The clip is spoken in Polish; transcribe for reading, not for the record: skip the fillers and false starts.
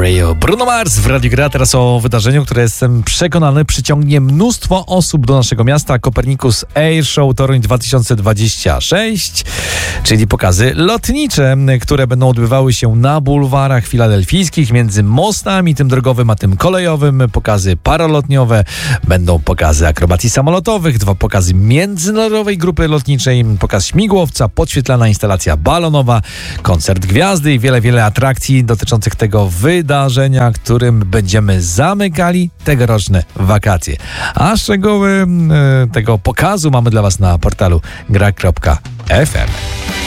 Radio. Bruno Mars w Radiu Gra. Teraz o wydarzeniu, które jestem przekonany przyciągnie mnóstwo osób do naszego miasta. Copernicus Air Show Toruń 2026, czyli pokazy lotnicze, które będą odbywały się na bulwarach filadelfijskich między mostami, tym drogowym a tym kolejowym. Pokazy paralotniowe, będą pokazy akrobacji samolotowych, 2 pokazy międzynarodowej grupy lotniczej, pokaz śmigłowca, podświetlana instalacja balonowa, koncert gwiazdy i wiele atrakcji dotyczących tego wydarzenia, którym będziemy zamykali tegoroczne wakacje. A szczegóły tego pokazu mamy dla Was na portalu gra.fm.